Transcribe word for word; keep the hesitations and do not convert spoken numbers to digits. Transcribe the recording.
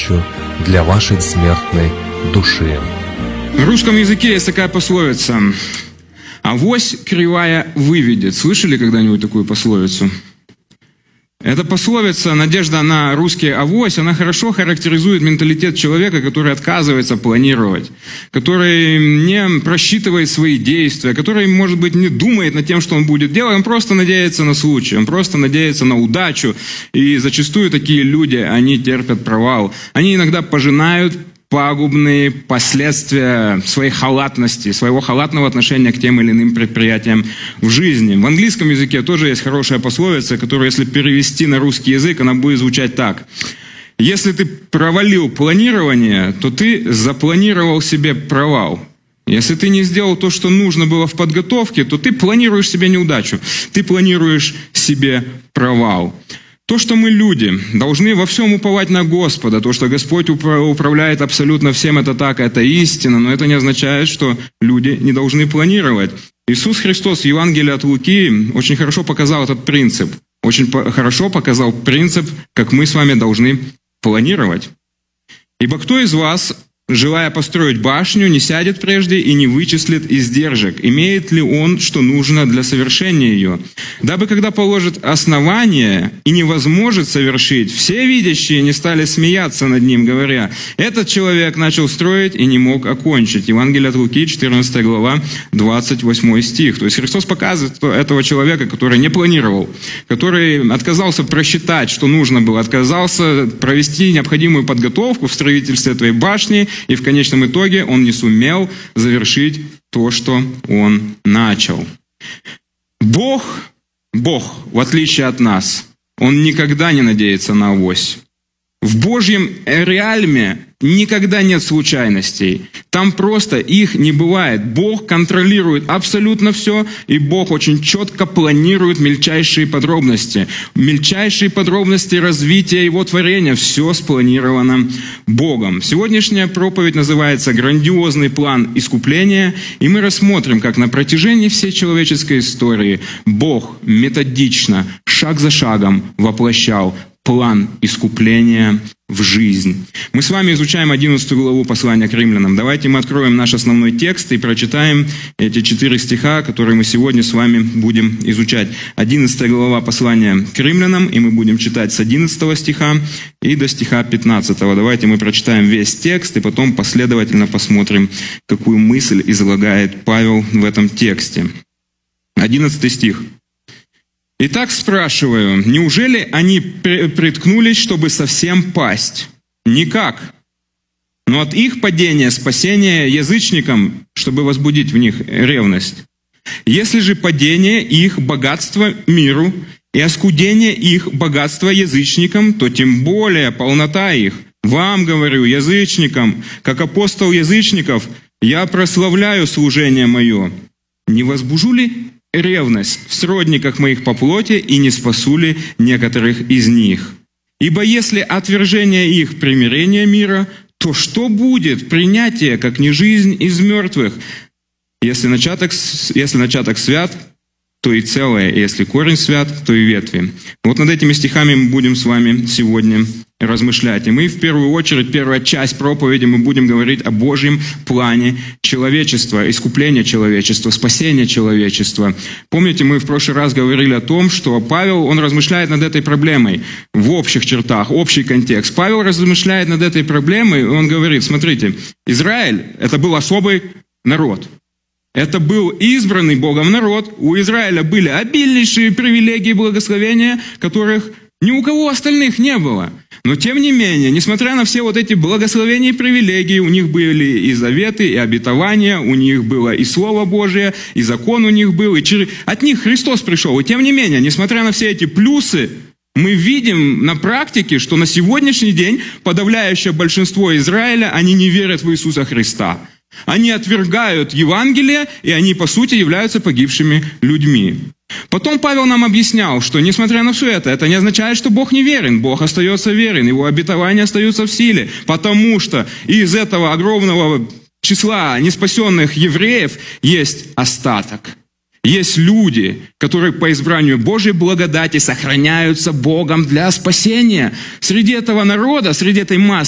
пищу для вашей смертной души». В русском языке есть такая пословица: «Авось кривая выведет». Слышали когда-нибудь такую пословицу? Эта пословица, надежда на русский авось, она хорошо характеризует менталитет человека, который отказывается планировать, который не просчитывает свои действия, который, может быть, не думает над тем, что он будет делать, он просто надеется на случай, он просто надеется на удачу. И зачастую такие люди, они терпят провал. Они иногда пожинают пагубные последствия своей халатности, своего халатного отношения к тем или иным предприятиям в жизни. В английском языке тоже есть хорошая пословица, которую, если перевести на русский язык, она будет звучать так: «Если ты провалил планирование, то ты запланировал себе провал. Если ты не сделал то, что нужно было в подготовке, то ты планируешь себе неудачу, ты планируешь себе провал». То, что мы, люди, должны во всем уповать на Господа, то, что Господь управляет абсолютно всем, это так, это истина, но это не означает, что люди не должны планировать. Иисус Христос в Евангелии от Луки очень хорошо показал этот принцип, очень хорошо показал принцип, как мы с вами должны планировать. «Ибо кто из вас, желая построить башню, не сядет прежде и не вычислит издержек, имеет ли он, что нужно для совершения ее? Дабы, когда положит основание и не возможет совершить, все видящие не стали смеяться над ним, говоря: этот человек начал строить и не мог окончить». Евангелие от Луки, четырнадцатая глава, двадцать восьмой стих. То есть Христос показывает этого человека, который не планировал, который отказался просчитать, что нужно было, отказался провести необходимую подготовку в строительстве этой башни, и в конечном итоге он не сумел завершить то, что он начал. Бог, Бог, в отличие от нас, Он никогда не надеется на авось. В Божьем реальме никогда нет случайностей. Там просто их не бывает. Бог контролирует абсолютно все, и Бог очень четко планирует мельчайшие подробности. Мельчайшие подробности развития Его творения. Все спланировано Богом. Сегодняшняя проповедь называется «Грандиозный план искупления», и мы рассмотрим, как на протяжении всей человеческой истории Бог методично, шаг за шагом воплощал план искупления в жизнь. Мы с вами изучаем одиннадцатую главу послания к римлянам. Давайте мы откроем наш основной текст и прочитаем эти четыре стиха, которые мы сегодня с вами будем изучать. одиннадцатая глава послания к римлянам, и мы будем читать с одиннадцатого стиха и до стиха пятнадцатого. Давайте мы прочитаем весь текст и потом последовательно посмотрим, какую мысль излагает Павел в этом тексте. одиннадцатый стих. «Итак, спрашиваю, неужели они приткнулись, чтобы совсем пасть? Никак. Но от их падения спасение язычникам, чтобы возбудить в них ревность. Если же падение их богатства миру и оскудение их богатства язычникам, то тем более полнота их. Вам, говорю, язычникам, как апостол язычников, я прославляю служение мое. Не возбужу ли ревность в сродниках моих по плоти, и не спасу ли некоторых из них? Ибо если отвержение их примирение мира, то что будет принятие, как не жизнь из мертвых? Если начаток, если начаток свят, то и целое, если корень свят, то и ветви». Вот над этими стихами мы будем с вами сегодня размышлять. И мы в первую очередь, первая часть проповеди, мы будем говорить о Божьем плане человечества, искупления человечества, спасения человечества. Помните, мы в прошлый раз говорили о том, что Павел, он размышляет над этой проблемой в общих чертах, общий контекст. Павел размышляет над этой проблемой, и он говорит: смотрите, Израиль – это был особый народ. Это был избранный Богом народ. У Израиля были обильнейшие привилегии и благословения, которых ни у кого остальных не было. Но тем не менее, несмотря на все вот эти благословения и привилегии, у них были и заветы, и обетования, у них было и Слово Божие, и закон у них был, и через... от них Христос пришел. И тем не менее, несмотря на все эти плюсы, мы видим на практике, что на сегодняшний день подавляющее большинство Израиля, они не верят в Иисуса Христа. Они отвергают Евангелие, и они, по сути, являются погибшими людьми. Потом Павел нам объяснял, что, несмотря на все это, это не означает, что Бог не верен. Бог остается верен, Его обетования остаются в силе, потому что из этого огромного числа неспасенных евреев есть остаток. Есть люди, которые по избранию Божьей благодати сохраняются Богом для спасения. Среди этого народа, среди этой массы,